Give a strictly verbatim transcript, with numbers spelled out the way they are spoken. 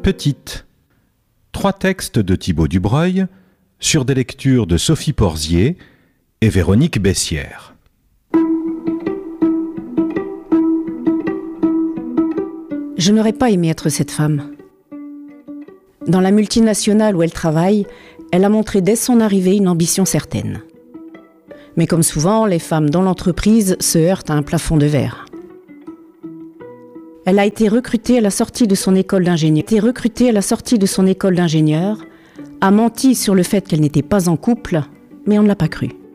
Petite. Trois textes de Thibaut Dubreuil sur des lectures de Sophie Porzier et Véronique Bessières. Je n'aurais pas aimé être cette femme. Dans la multinationale où elle travaille, elle a montré dès son arrivée une ambition certaine. Mais comme souvent, les femmes dans l'entreprise se heurtent à un plafond de verre. Elle a été recrutée à la sortie de son école d'ingénieur, été recrutée à la sortie de son école d'ingénieur, a menti sur le fait qu'elle n'était pas en couple, mais on ne l'a pas cru.